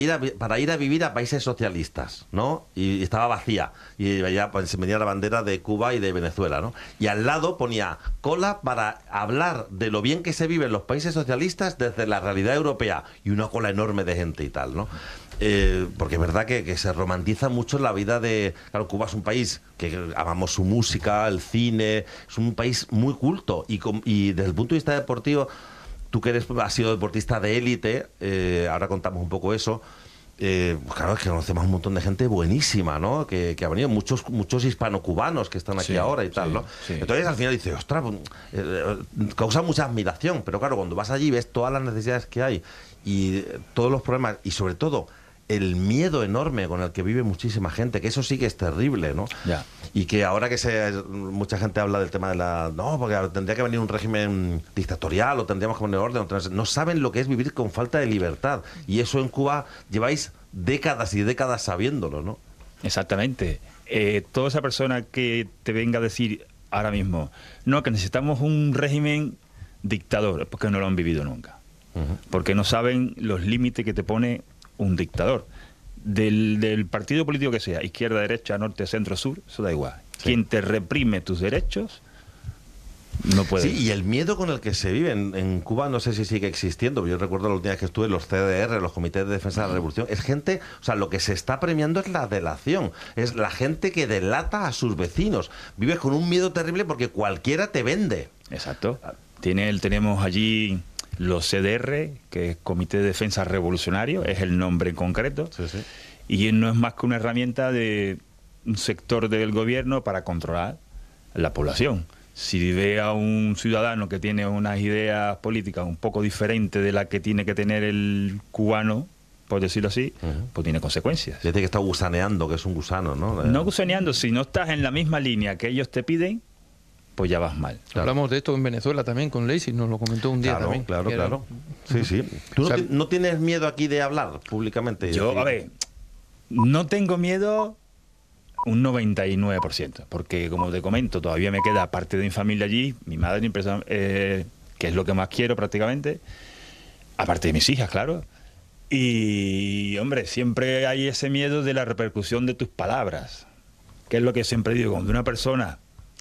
para ir a vivir a países socialistas, ¿no? Y estaba vacía. Y veía, pues, venía la bandera de Cuba y de Venezuela, ¿no? Y al lado ponía cola para hablar de lo bien que se vive en los países socialistas desde la realidad europea. Y una cola enorme de gente y tal, ¿no? Porque es verdad que se romantiza mucho la vida de... Claro, Cuba es un país que amamos su música, el cine, es un país muy culto. Y desde el punto de vista deportivo... Tú que has sido deportista de élite, ahora contamos un poco eso, pues claro, es que conocemos un montón de gente buenísima, ¿no? Que ha venido, muchos hispano-cubanos que están aquí ahora y tal, ¿no? Sí. Entonces al final dices, ostras, causa mucha admiración, pero claro, cuando vas allí ves todas las necesidades que hay y todos los problemas y sobre todo el miedo enorme con el que vive muchísima gente, que eso sí que es terrible, ¿no? Ya. Y que ahora que mucha gente habla del tema de no, porque tendría que venir un régimen dictatorial o tendríamos que poner orden, no saben lo que es vivir con falta de libertad. Y eso en Cuba lleváis décadas y décadas sabiéndolo, ¿no? Exactamente. Toda esa persona que te venga a decir ahora mismo, no, que necesitamos un régimen dictador, es porque no lo han vivido nunca. Porque no saben los límites que te pone un dictador. Del partido político que sea, izquierda, derecha, norte, centro, sur, eso da igual. Sí. Quien te reprime tus derechos no puede. Sí, y el miedo con el que se vive en Cuba, no sé si sigue existiendo. Yo recuerdo la última vez que estuve en los CDR, los Comités de Defensa de la Revolución. Es gente, o sea, lo que se está premiando es la delación. Es la gente que delata a sus vecinos. Vives con un miedo terrible porque cualquiera te vende. Exacto. Tenemos allí los CDR, que es Comité de Defensa Revolucionario, es el nombre en concreto, Sí. Y no es más que una herramienta de un sector del gobierno para controlar la población. Si ve a un ciudadano que tiene unas ideas políticas un poco diferentes de la que tiene que tener el cubano, por decirlo así, pues tiene consecuencias. Dice que está gusaneando, que es un gusano, ¿no? No gusaneando, si no estás en la misma línea que ellos te piden, pues ya vas mal. Claro. Hablamos de esto en Venezuela también con Lacey, nos lo comentó un día también. Claro. Sí. ¿Tú no tienes miedo aquí de hablar públicamente? Yo, a ver, no tengo miedo un 99%, porque como te comento, todavía me queda parte de mi familia allí, mi madre, que es lo que más quiero prácticamente, aparte de mis hijas, claro. Y, hombre, siempre hay ese miedo de la repercusión de tus palabras, que es lo que siempre digo, cuando una persona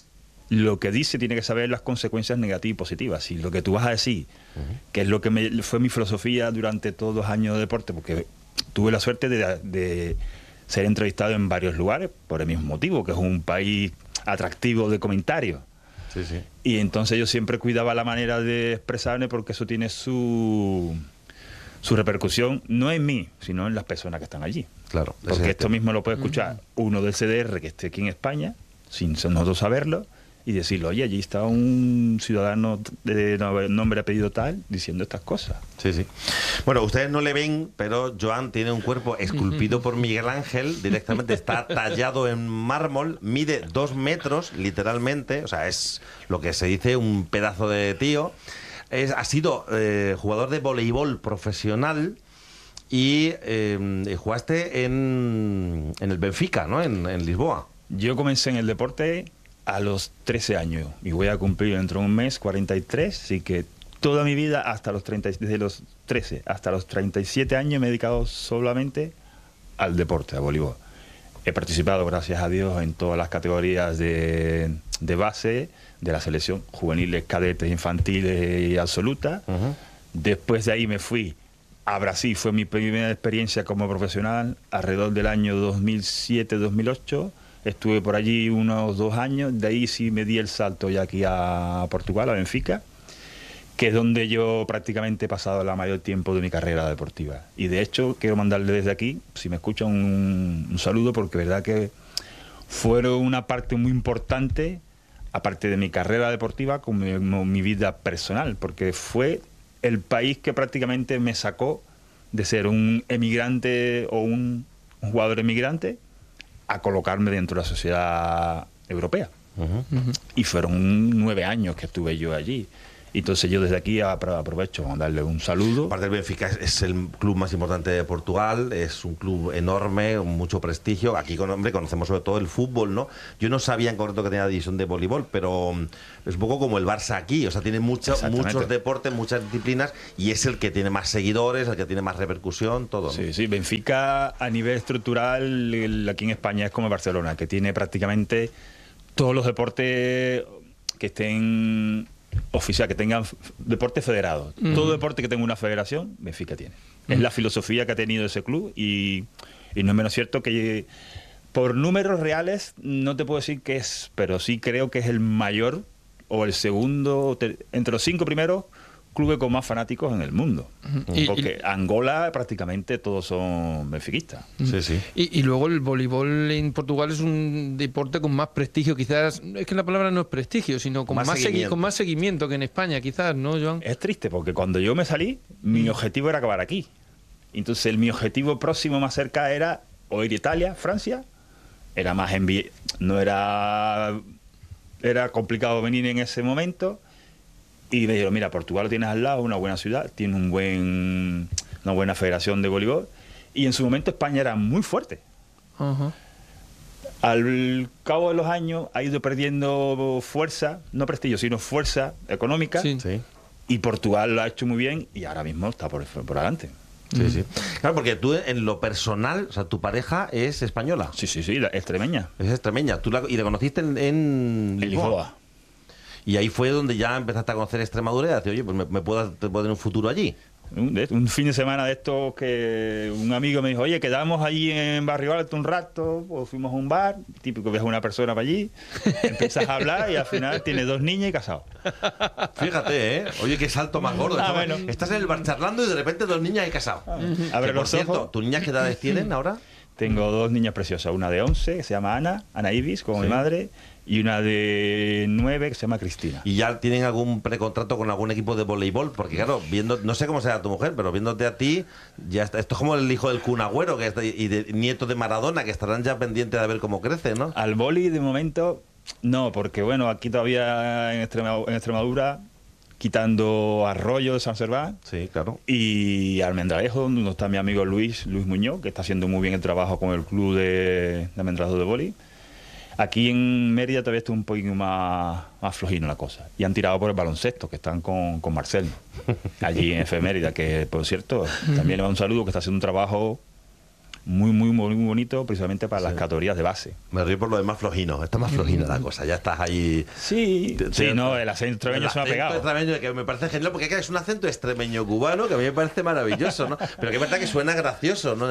lo que dice tiene que saber las consecuencias negativas y positivas. Y lo que tú vas a decir, que es lo que fue mi filosofía durante todos los años de deporte, porque tuve la suerte de ser entrevistado en varios lugares por el mismo motivo, que es un país atractivo de comentarios. Sí. Y entonces yo siempre cuidaba la manera de expresarme porque eso tiene su repercusión, no en mí, sino en las personas que están allí. Claro. Porque esto mismo lo puede escuchar uno del CDR que esté aquí en España, sin nosotros saberlo, y decirlo, oye, allí está un ciudadano de nombre, apellido tal, diciendo estas cosas. Sí. Bueno, ustedes no le ven, pero Joan tiene un cuerpo esculpido por Miguel Ángel, directamente está tallado en mármol, mide 2 metros, literalmente, o sea, es lo que se dice un pedazo de tío. Ha sido jugador de voleibol profesional y jugaste en el Benfica, ¿no? En Lisboa. Yo comencé en el deporte a los 13 años y voy a cumplir dentro de un mes 43, así que toda mi vida desde los 13 hasta los 37 años me he dedicado solamente al deporte, a voleibol. He participado, gracias a Dios, en todas las categorías de base de la selección, juveniles, cadetes, infantiles y absoluta. Después de ahí me fui a Brasil, fue mi primera experiencia como profesional, alrededor del año 2007-2008. Estuve por allí unos 2 años, de ahí sí me di el salto ya aquí a Portugal, a Benfica, que es donde yo prácticamente he pasado la mayor tiempo de mi carrera deportiva. Y de hecho quiero mandarle desde aquí, si me escuchan, un saludo, porque verdad que fueron una parte muy importante, aparte de mi carrera deportiva, como mi vida personal, porque fue el país que prácticamente me sacó de ser un emigrante o un jugador emigrante a colocarme dentro de la sociedad europea. Y fueron 9 años que estuve yo allí. Entonces yo desde aquí aprovecho a darle un saludo. Aparte del Benfica es el club más importante de Portugal, es un club enorme, con mucho prestigio. Aquí hombre, conocemos sobre todo el fútbol, ¿no? Yo no sabía en concreto que tenía división de voleibol, pero es un poco como el Barça aquí, o sea, tiene muchos deportes, muchas disciplinas, y es el que tiene más seguidores, el que tiene más repercusión, todo, ¿no? Sí, sí, Benfica a nivel estructural aquí en España es como Barcelona, que tiene prácticamente todos los deportes que estén oficial, que tengan deporte federado. Todo deporte que tenga una federación, Benfica tiene. Es la filosofía que ha tenido ese club y no es menos cierto que por números reales no te puedo decir que es, pero sí creo que es el mayor o el segundo, entre los 5 primeros clubes con más fanáticos en el mundo. Porque Angola prácticamente todos son benfiquistas. Sí, sí. Y luego el voleibol en Portugal es un deporte con más prestigio, quizás, es que la palabra no es prestigio, sino con más seguimiento que en España, quizás, ¿no, Joan? Es triste porque cuando yo me salí, mi objetivo era acabar aquí. Entonces mi objetivo próximo más cerca era o ir a Italia, Francia, era más no era complicado venir en ese momento. Y me dijeron, mira, Portugal lo tienes al lado, una buena ciudad, tiene una buena federación de voleibol. Y en su momento España era muy fuerte. Al cabo de los años ha ido perdiendo fuerza, no prestigio, sino fuerza económica. Sí. Sí. Y Portugal lo ha hecho muy bien y ahora mismo está por adelante. Sí, sí. Claro, porque tú en lo personal, o sea, tu pareja es española. Sí, es extremeña. Es extremeña. ¿Y la conociste en Lisboa? Y ahí fue donde ya empezaste a conocer Extremadura y decir, oye, pues te puedo tener un futuro allí. Un fin de semana de estos que un amigo me dijo, oye, quedamos allí en Barrio Alto un rato, pues fuimos a un bar, típico que es una persona para allí, empiezas a hablar y al final tienes 2 niñas y casado. Fíjate, ¿eh? Oye, qué salto más gordo. Bueno. Estás en el bar charlando y de repente 2 niñas y casado. A ver, Que, por cierto, ¿tus niñas qué edades tienen ahora? Tengo 2 niñas preciosas, una de 11 que se llama Ana Ibis, como mi madre, y una de 9 que se llama Cristina. ¿Y ya tienen algún precontrato con algún equipo de voleibol? Porque claro, viendo, no sé cómo será tu mujer, pero viéndote a ti, ya esto es como el hijo del Kun Agüero y de nieto de Maradona, que estarán ya pendientes de ver cómo crece, ¿no? Al vóley de momento no, porque bueno, aquí todavía en Extremadura, quitando Arroyo de San Serván, Sí, claro. y Almendralejo, donde está mi amigo Luis Muñoz, que está haciendo muy bien el trabajo con el club de Almendralejo de vóley. Aquí en Mérida todavía está un poquito más flojino la cosa. Y han tirado por el baloncesto, que están con Marcel, allí en F Mérida, que por cierto, también le va un saludo, que está haciendo un trabajo muy bonito, precisamente para las categorías de base. Me río por lo demás flojino. Está más flojina la cosa. Ya estás ahí. Sí, no, el acento extremeño se me ha pegado. Extremeño, que me parece genial, porque es un acento extremeño cubano que a mí me parece maravilloso, ¿no? Pero que es verdad que suena gracioso, ¿no?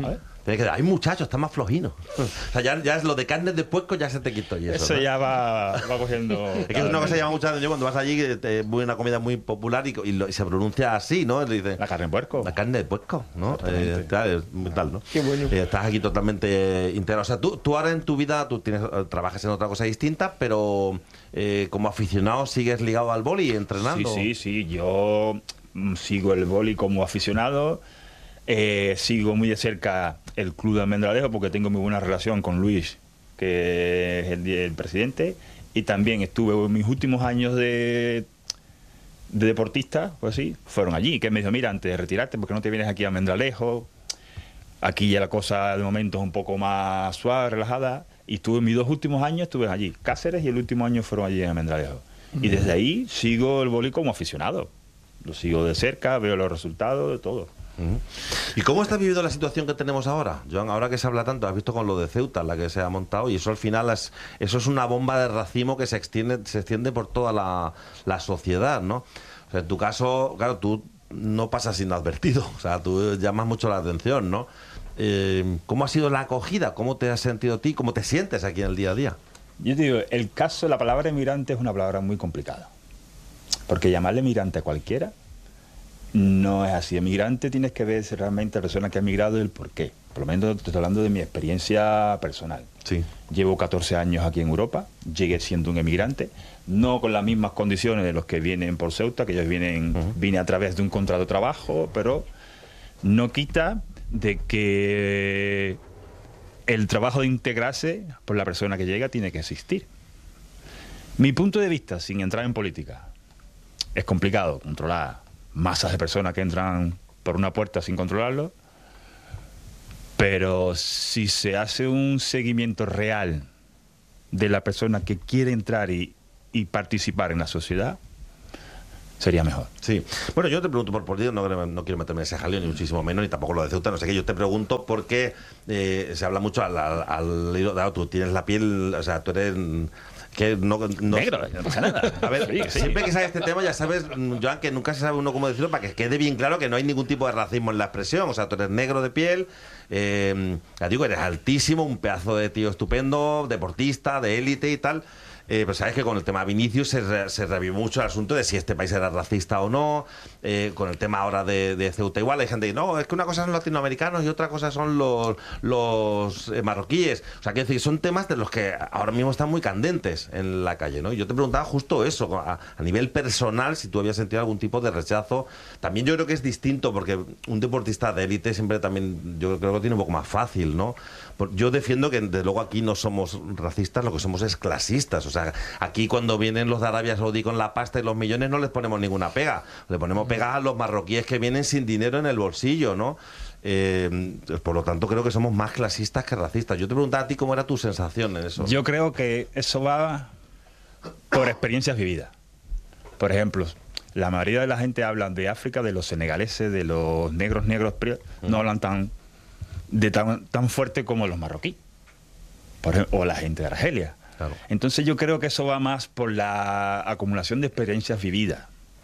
Hay muchachos, está más flojino. O sea, ya es lo de carnes de puerco, ya se te quitó. Y eso, ¿no? Ya va cogiendo. Es que es una cosa que llama mucho la atención cuando vas allí, que es una comida muy popular y se pronuncia así, ¿no? Dice, La carne de puerco. la carne de puerco, ¿no? Exactamente. Es muy tal, ¿no? Qué bueno. Estás aquí totalmente integrado. O sea, tú ahora en tu vida, trabajas en otra cosa distinta, pero como aficionado sigues ligado al vóley, entrenando. Sí. Yo sigo el vóley como aficionado. Sigo muy de cerca el club de Almendralejo porque tengo muy buena relación con Luis, que es el presidente, y también estuve en mis últimos años de deportista, pues sí, fueron allí, que me dijo, mira, antes de retirarte, ¿por qué no te vienes aquí a Almendralejo? Aquí ya la cosa de momento es un poco más suave, relajada, y estuve mis 2 últimos años, estuve allí, Cáceres, y el último año fueron allí en Almendralejo. Y desde ahí sigo el vóley como aficionado, lo sigo de cerca, veo los resultados, de todo. ¿Y cómo está viviendo la situación que tenemos ahora, Joan? Ahora que se habla tanto, has visto con lo de Ceuta, la que se ha montado, y eso al final eso es una bomba de racimo que se extiende por toda la sociedad, ¿no? O sea, en tu caso, claro, tú no pasas inadvertido, o sea, tú llamas mucho la atención, ¿no? ¿Cómo ha sido la acogida? ¿Cómo te has sentido ti? ¿Cómo te sientes aquí en el día a día? Yo te digo, el caso, la palabra emigrante es una palabra muy complicada, porque llamarle emigrante a cualquiera no es así. Emigrante tienes que ver si realmente la persona que ha emigrado y el por qué. Por lo menos te estoy hablando de mi experiencia personal. Sí. Llevo 14 años aquí en Europa, llegué siendo un emigrante, no con las mismas condiciones de los que vienen por Ceuta, que ellos vine a través de un contrato de trabajo, pero no quita de que el trabajo de integrarse por la persona que llega tiene que existir. Mi punto de vista, sin entrar en política, es complicado controlar masas de personas que entran por una puerta sin controlarlo, pero si se hace un seguimiento real de la persona que quiere entrar y participar en la sociedad, sería mejor. Sí. Bueno, yo te pregunto por Dios, no quiero meterme en ese jaleo, ni muchísimo menos, ni tampoco lo de Ceuta, no sé qué. Yo te pregunto porque se habla mucho tú tienes la piel, o sea, tú eres... que no negro, no pasa nada. A ver, siempre que sale este tema, ya sabes, Joan, que nunca se sabe uno cómo decirlo, para que quede bien claro que no hay ningún tipo de racismo en la expresión. O sea, tú eres negro de piel, ya digo, eres altísimo, un pedazo de tío estupendo, deportista, de élite y tal. Pero sabes que con el tema Vinicius se revive mucho el asunto de si este país era racista o no. Con el tema ahora de Ceuta igual, hay gente que no, es que una cosa son los latinoamericanos y otra cosa son los marroquíes. O sea, quiero decir, son temas de los que ahora mismo están muy candentes en la calle, ¿no? Y yo te preguntaba justo eso, a nivel personal, si tú habías sentido algún tipo de rechazo. También yo creo que es distinto, porque un deportista de élite siempre también, yo creo que tiene un poco más fácil, ¿no? Yo defiendo que desde luego aquí no somos racistas, lo que somos es clasistas. O sea, aquí cuando vienen los de Arabia Saudí con la pasta y los millones no les ponemos ninguna pega. Le ponemos pega a los marroquíes que vienen sin dinero en el bolsillo, ¿no? Por lo tanto, creo que somos más clasistas que racistas. Yo te preguntaba a ti cómo era tu sensación en eso. Yo creo que eso va por experiencias vividas. Por ejemplo, la mayoría de la gente habla de África, de los senegaleses, de los negros, no hablan tan fuerte como los marroquíes, por ejemplo, o la gente de Argelia. Claro. Entonces yo creo que eso va más por la acumulación de experiencias vividas.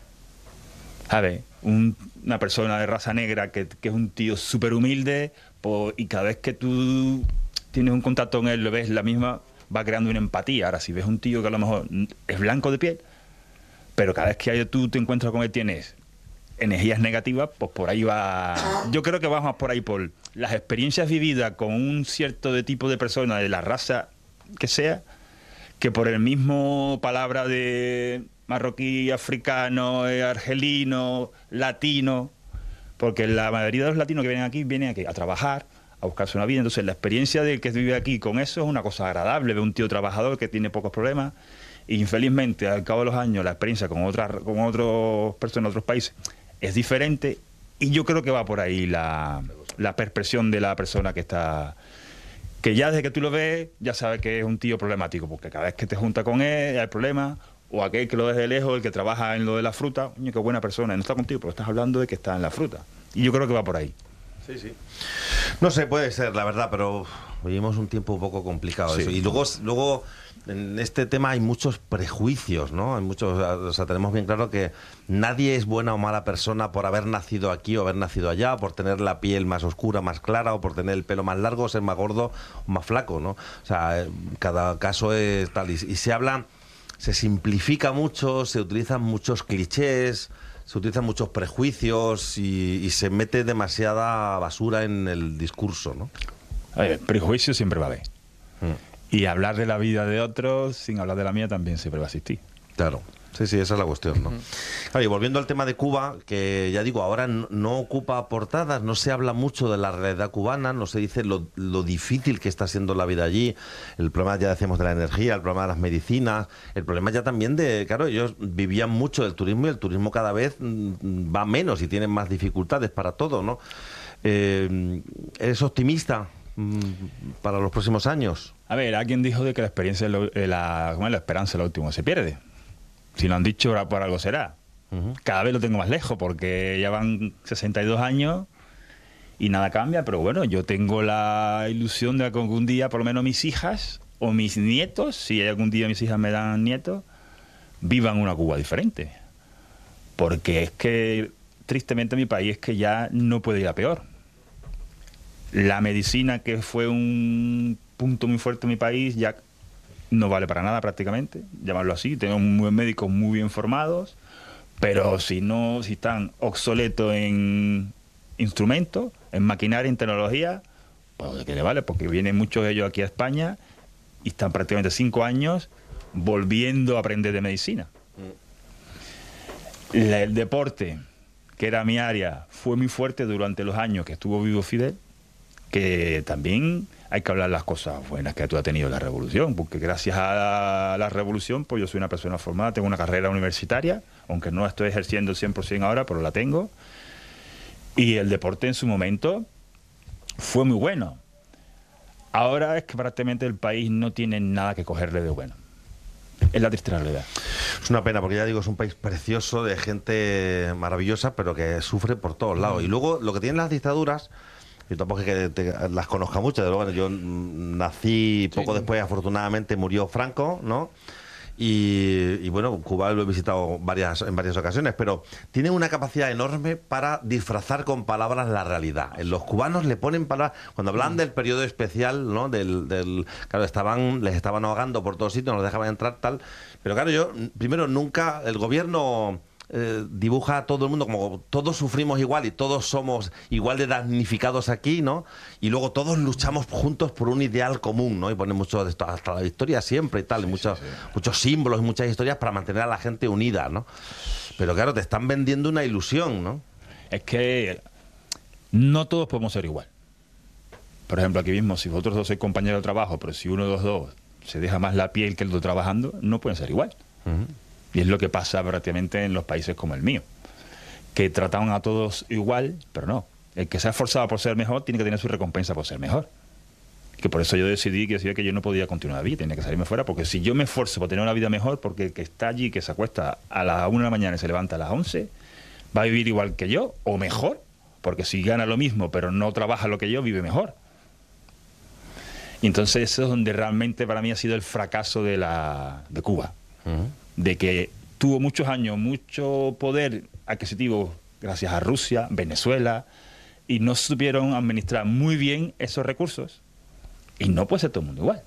¿Sabes? Una persona de raza negra que es un tío súper humilde, y cada vez que tú tienes un contacto con él, lo ves la misma, va creando una empatía. Ahora, si ves un tío que a lo mejor es blanco de piel, pero cada vez que tú te encuentras con él tienes energías negativas, pues por ahí va. Yo creo que va más por ahí, por las experiencias vividas con un cierto tipo de persona de la raza que sea, que por el mismo palabra de marroquí, africano, argelino, latino, porque la mayoría de los latinos que vienen aquí a trabajar, a buscarse una vida. Entonces la experiencia de que vive aquí con eso es una cosa agradable, ve un tío trabajador que tiene pocos problemas. Y infelizmente, al cabo de los años, la experiencia con otras personas de otros países es diferente, y yo creo que va por ahí la percepción de la persona que está, que ya desde que tú lo ves ya sabes que es un tío problemático, porque cada vez que te juntas con él hay problemas, o aquel que lo ves de lejos, el que trabaja en lo de la fruta, coño, qué buena persona, y no está contigo, pero estás hablando de que está en la fruta, y yo creo que va por ahí. Sí, sí. No sé, puede ser, la verdad, pero vivimos un tiempo un poco complicado, sí. Eso. Y luego en este tema hay muchos prejuicios, ¿no? Hay muchos, o sea, tenemos bien claro que nadie es buena o mala persona por haber nacido aquí o haber nacido allá, por tener la piel más oscura, más clara, o por tener el pelo más largo, ser más gordo o más flaco, ¿no? O sea, cada caso es tal. Y se simplifica mucho, se utilizan muchos clichés, se utilizan muchos prejuicios y se mete demasiada basura en el discurso, ¿no? Prejuicio siempre va a haber. Y hablar de la vida de otros sin hablar de la mía también siempre va a existir. Claro. Sí, esa es la cuestión, ¿no? Claro, y volviendo al tema de Cuba, que ya digo, ahora no ocupa portadas, no se habla mucho de la realidad cubana, no se dice lo difícil que está siendo la vida allí, el problema, ya decíamos, de la energía, el problema de las medicinas, el problema ya también de, claro, ellos vivían mucho del turismo y el turismo cada vez va menos y tienen más dificultades para todo, ¿no? ¿Eres optimista para los próximos años? A ver, alguien dijo de que la experiencia, la esperanza es lo último que se pierde. Si lo han dicho, por algo será. Cada vez lo tengo más lejos, porque ya van 62 años y nada cambia, pero bueno, yo tengo la ilusión de que algún día, por lo menos mis hijas o mis nietos, si algún día mis hijas me dan nietos, vivan una Cuba diferente. Porque es que, tristemente, mi país es que ya no puede ir a peor. La medicina, que fue un punto muy fuerte en mi país, ya no vale para nada prácticamente, llamarlo así. Tenemos muy médicos muy bien formados, pero si están obsoletos en instrumentos, en maquinaria, en tecnología, pues ¿de qué le vale? Porque vienen muchos de ellos aquí a España y están prácticamente 5 años volviendo a aprender de medicina. El deporte, que era mi área, fue muy fuerte durante los años que estuvo vivo Fidel, que también hay que hablar las cosas buenas que tú has tenido en la revolución, porque gracias a la revolución, pues yo soy una persona formada, tengo una carrera universitaria, aunque no estoy ejerciendo el 100% ahora, pero la tengo. Y el deporte en su momento fue muy bueno. Ahora es que prácticamente el país no tiene nada que cogerle de bueno. Es la triste realidad. Es una pena, porque ya digo, es un país precioso, de gente maravillosa, pero que sufre por todos lados. Y luego, lo que tienen las dictaduras, yo tampoco es que las conozca mucho, de luego yo nací poco después, afortunadamente murió Franco, ¿no? Y bueno, Cuba lo he visitado en varias ocasiones, pero tienen una capacidad enorme para disfrazar con palabras la realidad. Los cubanos le ponen palabras, cuando hablan del periodo especial, ¿no? Claro, les estaban ahogando por todos sitios, no los dejaban entrar, tal. Pero claro, primero, nunca el gobierno dibuja a todo el mundo como todos sufrimos igual y todos somos igual de damnificados aquí, ¿no? Y luego todos luchamos juntos por un ideal común, ¿no? Y ponen mucho de esto, hasta la victoria siempre y tal, y muchos símbolos y muchas historias para mantener a la gente unida, ¿no? Pero claro, te están vendiendo una ilusión, ¿no? Es que no todos podemos ser igual. Por ejemplo, aquí mismo, si vosotros dos sois compañeros de trabajo, pero si uno de los dos se deja más la piel que el otro trabajando, no pueden ser igual. Y es lo que pasa prácticamente en los países como el mío, que trataban a todos igual, pero no. El que se ha esforzado por ser mejor tiene que tener su recompensa por ser mejor. Que por eso yo decidí que yo no podía continuar la vida, tenía que salirme fuera, porque si yo me esfuerzo por tener una vida mejor, porque el que está allí, que se acuesta a las 1 de la mañana y se levanta a las 11, va a vivir igual que yo, o mejor, porque si gana lo mismo, pero no trabaja lo que yo, vive mejor. Y entonces eso es donde realmente para mí ha sido el fracaso de Cuba. De que tuvo muchos años, mucho poder adquisitivo gracias a Rusia, Venezuela, y no supieron administrar muy bien esos recursos. Y no puede ser todo el mundo igual.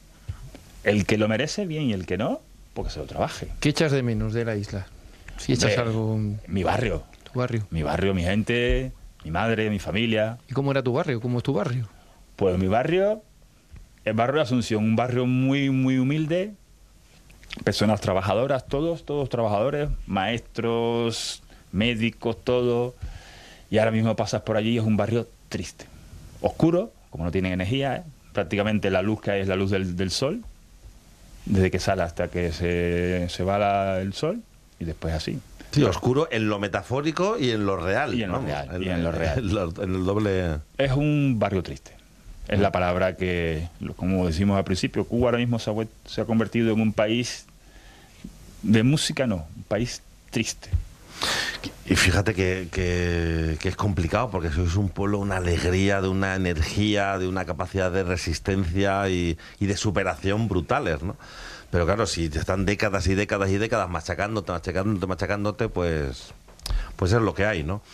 El que lo merece, bien, y el que no, porque se lo trabaje. ¿Qué echas de menos de la isla? Si echas algo... Mi barrio. ¿Tu barrio? Mi barrio, mi gente, mi madre, mi familia. ¿Y cómo era tu barrio? ¿Cómo es tu barrio? Pues mi barrio, el barrio de Asunción, un barrio muy, muy humilde. Personas trabajadoras, todos trabajadores, maestros, médicos, todo. Y ahora mismo pasas por allí y es un barrio triste. Oscuro, como no tienen energía, prácticamente la luz que hay es la luz del sol, desde que sale hasta que se va el sol, y después así. Sí, oscuro en lo metafórico y en lo real. Y en lo real. En el doble... Es un barrio triste. Es la palabra que, como decimos al principio, Cuba ahora mismo se ha convertido en un país de música, no, un país triste. Y fíjate que es complicado, porque sois un pueblo, una alegría, de una energía, de una capacidad de resistencia y de superación brutales, ¿no? Pero claro, si te están décadas y décadas y décadas machacándote, pues es lo que hay, ¿no?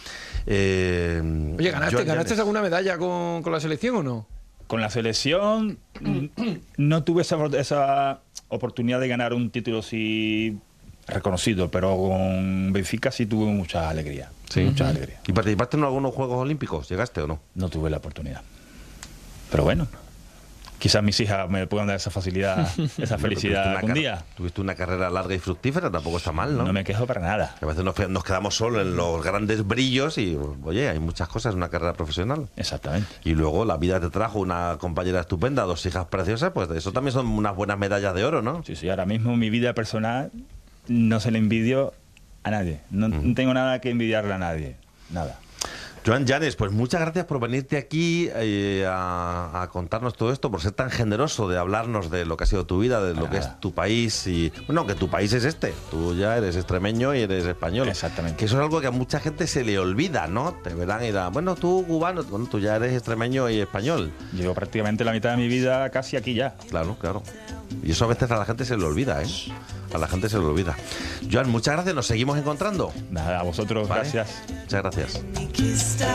Oye, ¿ganaste alguna medalla con la selección o no? Con la selección no tuve esa oportunidad de ganar un título así reconocido, pero con Benfica sí tuve mucha alegría. Sí. Mucha alegría. ¿Y participaste en algunos Juegos Olímpicos? ¿Llegaste o no? No tuve la oportunidad. Pero bueno, quizás mis hijas me puedan dar esa facilidad, esa felicidad algún día. Tuviste una carrera larga y fructífera, tampoco está mal, ¿no? No me quejo para nada. A veces nos quedamos solo en los grandes brillos y, oye, hay muchas cosas en una carrera profesional. Exactamente. Y luego la vida te trajo una compañera estupenda, 2 hijas preciosas, pues eso también son unas buenas medallas de oro, ¿no? Sí, ahora mismo mi vida personal no se la envidio a nadie. No tengo nada que envidiarle a nadie. Nada. Joan Llanes, pues muchas gracias por venirte aquí a contarnos todo esto, por ser tan generoso de hablarnos de lo que ha sido tu vida, de lo que es tu país. Y bueno, que tu país es este. Tú ya eres extremeño y eres español. Exactamente. Que eso es algo que a mucha gente se le olvida, ¿no? Te verán y dirán, bueno, tú cubano, bueno, tú ya eres extremeño y español. Llevo prácticamente la mitad de mi vida casi aquí ya. Claro, claro. Y eso a veces a la gente se le olvida, ¿eh? A la gente se le olvida. Joan, muchas gracias, nos seguimos encontrando. Nada, a vosotros, ¿vale? Gracias. Muchas gracias.